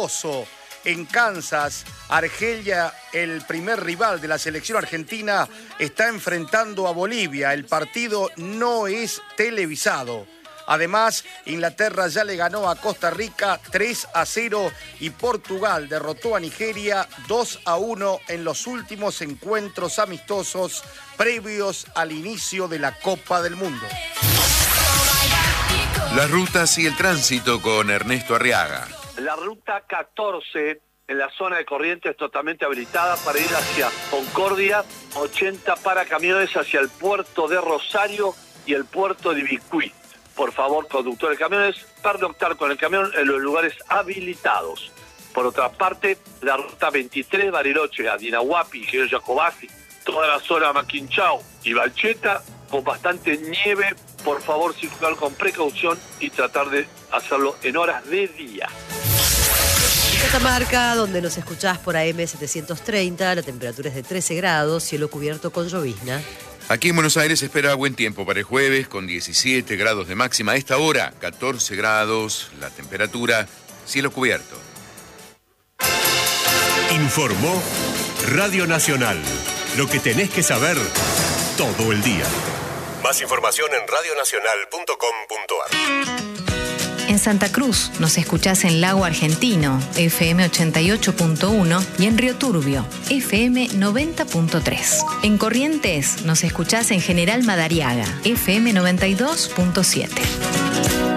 amistoso en Kansas. Argelia, el primer rival de la selección argentina, está enfrentando a Bolivia. El partido no es televisado. Además, Inglaterra ya le ganó a Costa Rica 3-0 y Portugal derrotó a Nigeria 2-1 en los últimos encuentros amistosos previos al inicio de la Copa del Mundo. Las rutas y el tránsito con Ernesto Arriaga. La ruta 14 en la zona de Corrientes totalmente habilitada para ir hacia Concordia, 80 para camiones hacia el puerto de Rosario y el puerto de Ibicuí. Por favor, conductores de camiones, pernoctar con el camión en los lugares habilitados. Por otra parte, la ruta 23, Bariloche, a Dinahuapi, Ingeniero Jacobasi, toda la zona Maquinchao y Balcheta, con bastante nieve. Por favor, circular con precaución y tratar de hacerlo en horas de día. Catamarca, donde nos escuchás por AM 730, la temperatura es de 13 grados, cielo cubierto con llovizna. Aquí en Buenos Aires se espera buen tiempo para el jueves, con 17 grados de máxima. A esta hora, 14 grados, la temperatura, cielo cubierto. Informó Radio Nacional. Lo que tenés que saber todo el día. Más información en radionacional.com.ar. En Santa Cruz nos escuchás en Lago Argentino, FM 88.1, y en Río Turbio, FM 90.3. En Corrientes nos escuchás en General Madariaga, FM 92.7.